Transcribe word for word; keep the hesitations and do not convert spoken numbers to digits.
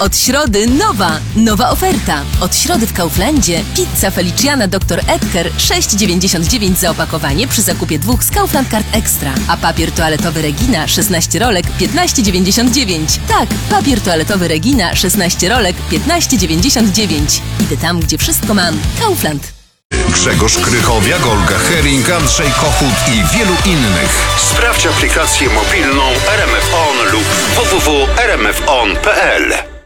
Od środy nowa, nowa oferta. Od środy w Kauflandzie pizza Feliciana doktor Edgar sześć dziewięćdziesiąt dziewięć za opakowanie przy zakupie dwóch z Kaufland Card Extra. A papier toaletowy Regina szesnaście rolek piętnaście dziewięćdziesiąt dziewięć. Tak, papier toaletowy Regina szesnaście rolek piętnaście dziewięćdziesiąt dziewięć. Idę tam, gdzie wszystko mam. Kaufland. Grzegorz Krychowiak, Olga Hering, Andrzej Kochut i wielu innych. Sprawdź aplikację mobilną R M F On lub w w w kropka r m f on kropka p l.